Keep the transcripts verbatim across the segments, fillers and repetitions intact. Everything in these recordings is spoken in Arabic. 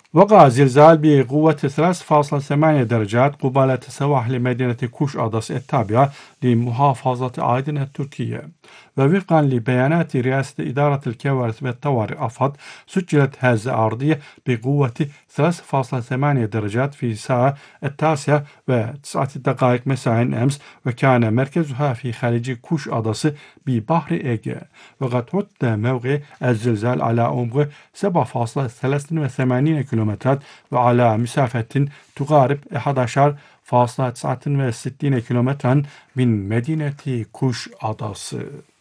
وقع زلزال بقوة ثلاثة فاصلة ثمانية درجات قبالة سواحل مدينة كوش أدس التابعة لمحافظة عدن التركية. ووفقا لبيانات رئاسة إدارة الكوارث والطوارئ أفض، سجلت هزة أرضية بقوة ثلاثة فاصلة ثمانية درجات في الساعة التاسعة وتسعة دقائق مساء أمس، وكان مركزها في خليج كوش أدس ببحر إيجه. وقد حدد موقع الزلزال على عمق سبعة فاصلة ثلاثة وثمانين كيلومترات وعلى مسافة تقارب أحد عشر فاصلة تسعة وستين كيلومترا من مدينة كوش أدس.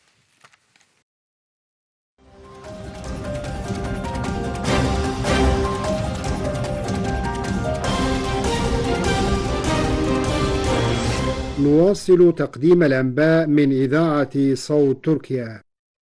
نواصل تقديم الأنباء من إذاعة صوت تركيا.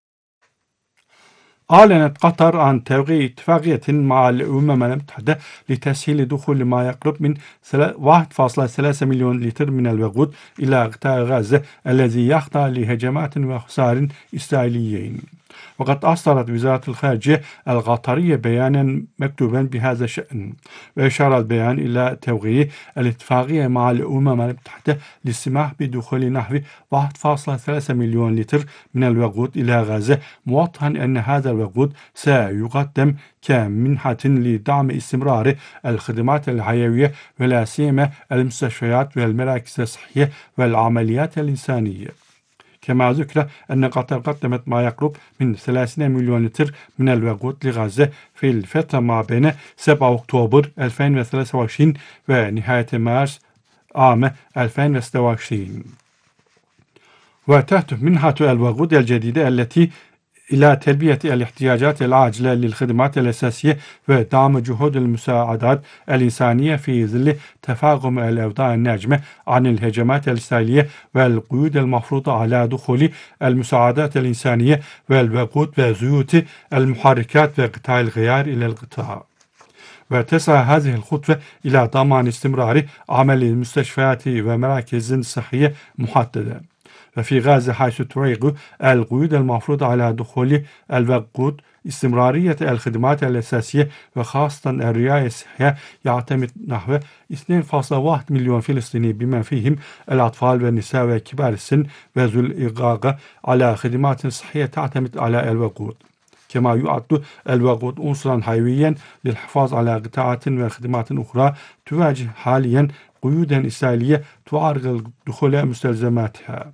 أعلنت قطر عن توقيع اتفاقية مع الأمم المتحدة لتسهيل دخول ما يقرب من واحد فاصلة ثلاثة مليون لتر من الوقود إلى قطاع غزة الذي يخضع لهجمات وخسائر إسرائيليين. وقد أصدرت وزارة الخارجية القطرية بيانا مكتوبا بهذا الشأن، وأشار البيان إلى توقيع الاتفاقية مع الأمم المتحدة للسماح بدخول نحو واحد فاصلة ثلاثة مليون لتر من الوقود إلى غزة، موضحا أن هذا الوقود سيقدم كمنحة لدعم استمرار الخدمات الحيوية ولا سيما المستشفيات والمراكز الصحية والعمليات الإنسانية. كما ذكر أن قطر قدمت ما يقرب من ثلاثين مليون لتر من الوقود لغزة في الفترة ما بين سبعة أكتوبر ألفين وثلاثة وعشرين ونهاية مارس عام ألفين وستة وعشرين. وتهدف منحة الوقود الجديدة التي إلى تلبية الاحتياجات العاجلة للخدمات الأساسية ودعم جهود المساعدات الإنسانية في ظل تفاقم الأوضاع الناجمة عن الهجمات الإسرائيلية والقيود المفروضة على دخول المساعدات الإنسانية والوقود وزيوت المحركات وقطاع الغيار إلى القطاع. وتسعى هذه الخطوة إلى ضمان استمرار عمل المستشفيات ومراكز صحية محددة. وفي غزة حيث تعيق القيود المفروضة على دخول الوقود استمرارية الخدمات الأساسية وخاصة الرعاية الصحية، يعتمد نحو اثنين فاصلة واحد مليون فلسطيني بما فيهم الأطفال والنساء وكبار السن وذو الإعاقة على خدمات صحية تعتمد على الوقود. كما يعد الوقود عنصرا حيويا للحفاظ على قطاعات وخدمات أخرى تواجه حاليا قيودا إسرائيلية تعرقل دخول مستلزماتها.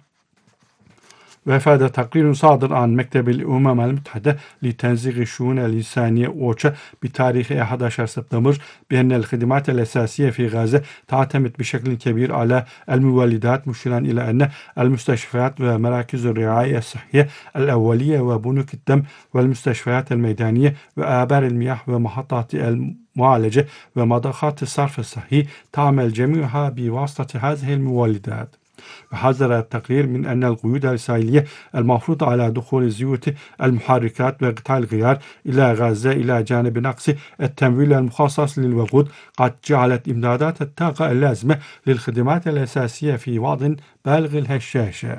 وأفاد تقرير صادر عن مكتب الأمم المتحدة لتنسيق الشؤون الإنسانية أوتشا بتاريخ أحد عشر سبتمبر بأن الخدمات الأساسية في غزة تعتمد بشكل كبير على المولدات، مشيرا إلى أن المستشفيات ومراكز الرعاية الصحية الأولية وبنوك الدم والمستشفيات الميدانية وآبار المياه ومحطات المعالجة ومضخات الصرف الصحي تعمل جميعها بواسطة هذه المولدات. وحذر التقرير من أن القيود الإسرائيلية المفروضة على دخول زيوت المحركات وقطاع الغيار إلى غزة إلى جانب نقص التمويل المخصص للوقود قد جعلت إمدادات الطاقة اللازمة للخدمات الأساسية في وضع بالغ الهشاشة.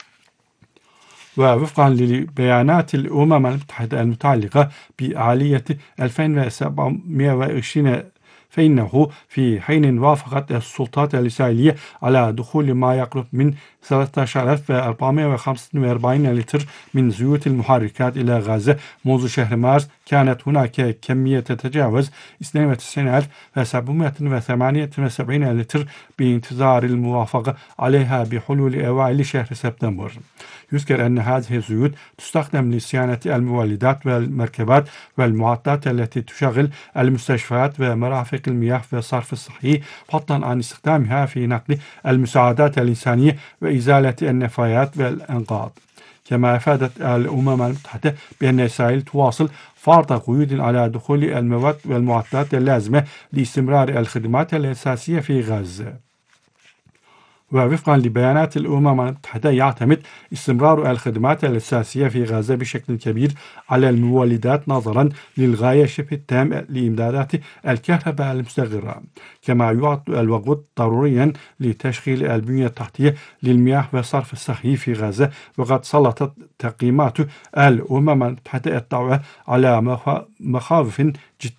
ووفقا لبيانات الأمم المتحدة المتعلقة بآلية ألفين وسبعمائة وعشرين، فإنه في حين وافقت السلطات الإسرائيلية على دخول ما يقرب من ثلاثة عشر ألف وأربعمائة وخمسة وأربعين لتر من زيوت المحركات إلى غزة منذ شهر مارس، كانت هناك كمية تتجاوز اثنين وتسعين ألف وسبعمائة وثمانية وسبعين لتر بانتظار الموافقة عليها بحلول أوائل شهر سبتمبر. يذكر أن هذه الزيوت تستخدم لصيانة المولدات والمركبات والمعدات التي تشغل المستشفيات ومرافق المياه والصرف الصحي، فضلا عن استخدامها في نقل المساعدات الإنسانية وإزالة النفايات والأنقاض. كما أفادت الأمم المتحدة بأن إسرائيل تواصل فرض قيود على دخول المواد والمعدات اللازمة لاستمرار الخدمات الأساسية في غزة. ووفقا لبيانات الأمم المتحدة يعتمد استمرار الخدمات الأساسية في غزة بشكل كبير على المولدات نظرا للغاية شبه التام لإمدادات الكهرباء المستقرة. كما يعد الوقود ضروريا لتشغيل البنية التحتية للمياه والصرف الصحي في غزة. وقد سلطت تقييمات الأمم المتحدة الضوء على مخاوف جدية